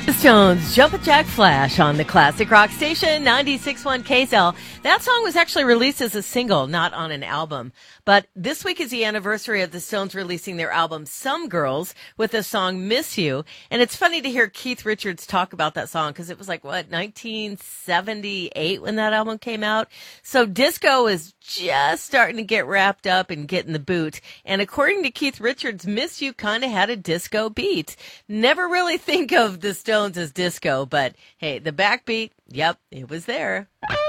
Stones, Jumpin' Jack Flash on the classic rock station 96.1 KSL. That song was actually released as a single, not on an album. But this week is the anniversary of the Stones releasing their album Some Girls with the song Miss You. And it's funny to hear Keith Richards talk about that song because it was like, 1978 when that album came out? So disco is just starting to get wrapped up and get in the boot. And according to Keith Richards, Miss You kind of had a disco beat. Never really think of the Stones as disco, but hey, the backbeat, yep, it was there.